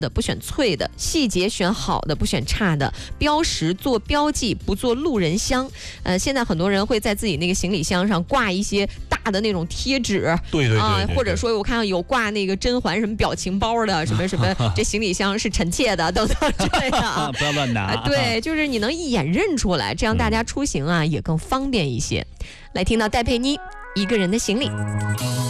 的，不选脆的，细节选好的，不选差的，标识做标记，不做路人香。现在很多人会在自己那个行李箱上挂一些大的那种贴纸， 对， 或者说我看有挂那个甄嬛什么表情包的，什么这行李箱是臣妾的等等之类的啊， 不要乱拿。 对，就是你能一眼认出来，这样大家出行啊也更方便一些。来听到戴佩妮《一个人的行李》。